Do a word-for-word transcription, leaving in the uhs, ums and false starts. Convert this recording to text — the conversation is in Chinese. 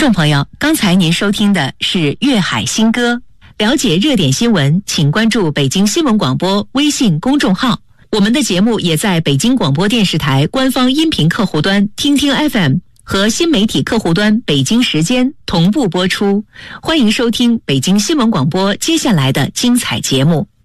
众朋友，刚才您收听的是粤海新歌。了解热点新闻，请关注北京新闻广播微信公众号。我们的节目也在北京广播电视台官方音频客户端听听 F M 和新媒体客户端北京时间同步播出。欢迎收听北京新闻广播接下来的精彩节目。